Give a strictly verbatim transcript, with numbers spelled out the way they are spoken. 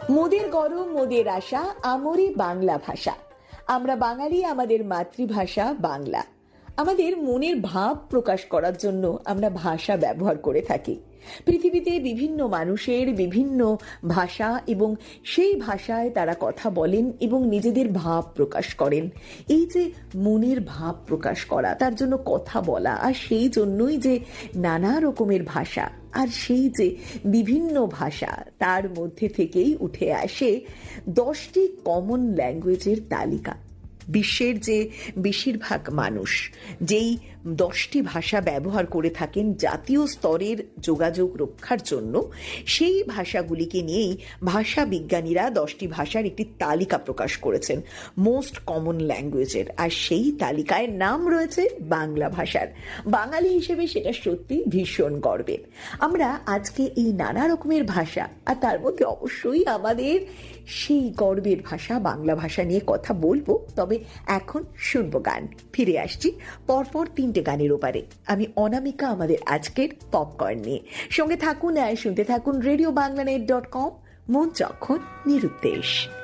মোদের গরম মোদের আশা আমরি বাংলা ভাষা। আমরা বাঙালি, আমাদের মাতৃভাষা বাংলা। আমাদের মনের ভাব প্রকাশ করার জন্য আমরা ভাষা ব্যবহার করে থাকি। পৃথিবীতে বিভিন্ন মানুষের বিভিন্ন ভাষা এবং সেই ভাষায় তারা কথা বলেন এবং নিজেদের ভাব প্রকাশ করেন। এই যে মনের ভাব প্রকাশ করা, তার জন্য কথা বলা, আর সেই জন্যই যে নানা রকমের ভাষা, আর সেই যে বিভিন্ন ভাষা, তার মধ্যে থেকেই উঠে আসে দশটি কমন ল্যাঙ্গুয়েজের তালিকা। বিশ্বের যে বেশিরভাগ মানুষ যেই দশটি ভাষা ব্যবহার করে থাকেন জাতীয় স্তরের যোগাযোগ রক্ষার জন্য, সেই ভাষাগুলিকে নিয়েই ভাষা বিজ্ঞানীরা দশটি ভাষার একটি তালিকা প্রকাশ করেছেন মোস্ট কমন ল্যাঙ্গুয়েজের। আর সেই তালিকায় নাম রয়েছে বাংলা ভাষার। বাঙালি হিসেবে সেটা সত্যি ভীষণ গর্বের। আমরা আজকে এই নানা রকমের ভাষা, আর তার মধ্যে অবশ্যই আমাদের সেই গর্বের ভাষা বাংলা ভাষা নিয়ে কথা বলবো। তবে এখন শুনবো গান। ফিরে আসছি পরপর তিনটে গানের ওপারে। আমি অনামিকা, আমাদের আজকের পপকর্ন নিয়ে। সঙ্গে থাকুন আর শুনতে থাকুন radio Bangla net dot com, মন যখন নিরুদ্দেশ।